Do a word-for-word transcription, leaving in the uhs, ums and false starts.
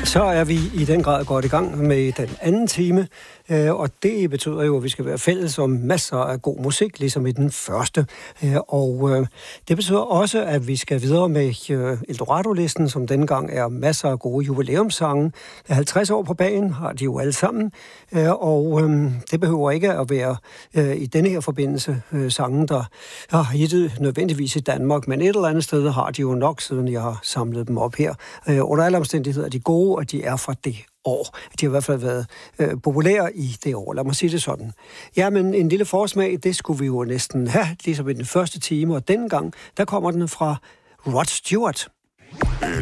Så er vi i den grad godt i gang med den anden time, og det betyder jo, at vi skal være fælles om masser af god musik, ligesom i den første. Og det betyder også, at vi skal videre med Eldorado-listen, som denne gang er masser af gode jubilæumssange. halvtreds år på bagen har de jo alle sammen, og det behøver ikke at være i denne her forbindelse sange, der har hittet nødvendigvis i Danmark, men et eller andet sted har de jo nok, siden jeg har samlet dem op her. Under alle omstændigheder er de gode, og de er fra det år. De har i hvert fald været øh, populære i det år. Lad mig sige det sådan. Ja, men en lille forsmag, det skulle vi jo næsten have, ligesom i den første time, og dengang, der kommer den fra Rod Stewart.